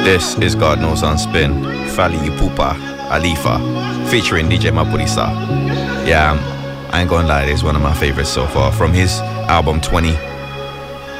This is God Knows on Spin, Fally Ipupa, Alifa, featuring DJ Mapurisa. Yeah, I ain't gonna lie, it's one of my favorites so far. From his album 20,